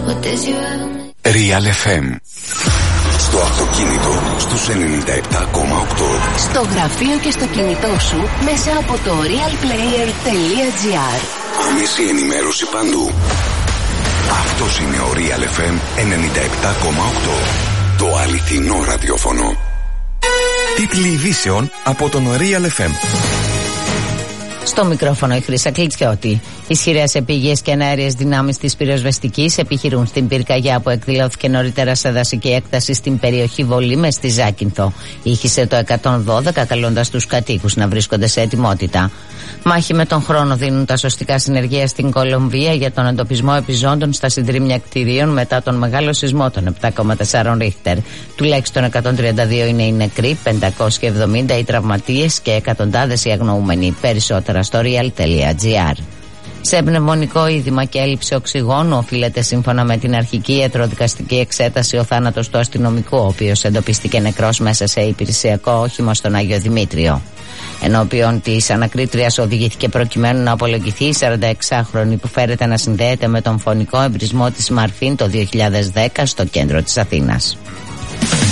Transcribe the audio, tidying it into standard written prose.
Real FM. Στο αυτοκίνητο στους 97,8. Στο γραφείο και στο κινητό σου μέσα από το realplayer.gr. Άμεση ενημέρωση παντού. Αυτός είναι ο Real FM 97,8. Το αληθινό ραδιόφωνο. Τίτλοι ειδήσεων από τον Real FM. Στο μικρόφωνο η Χρύσα Κλιτσιώτη. Ισχυρές επίγειες και εναέριες δυνάμεις της πυροσβεστικής επιχειρούν στην πυρκαγιά που εκδηλώθηκε νωρίτερα σε δασική έκταση στην περιοχή Βολήμες στη Ζάκυνθο. Ήχησε το 112 καλώντας τους κατοίκους να βρίσκονται σε ετοιμότητα. Μάχη με τον χρόνο δίνουν τα σωστικά συνεργεία στην Κολομβία για τον εντοπισμό επιζώντων στα συντρίμμια κτηρίων μετά τον μεγάλο σεισμό των 7,4 Ρίχτερ. Τουλάχιστον 132 είναι οι νεκροί, 570 οι τραυματίες και εκατοντάδες οι αγνοούμενοι. Περισσότερα στο real.gr. Σε πνευμονικό είδημα και έλλειψη οξυγόνου οφείλεται σύμφωνα με την αρχική ιατροδικαστική εξέταση ο θάνατος του αστυνομικού, ο οποίος εντοπίστηκε νεκρός μέσα σε υπηρεσιακό όχημα στον Άγιο Δημήτριο. Ενώπιον της ανακρίτριας οδηγήθηκε προκειμένου να απολογηθεί η 46χρονη που φέρεται να συνδέεται με τον φωνικό εμπρισμό της Μαρφίν το 2010 στο κέντρο της Αθήνας.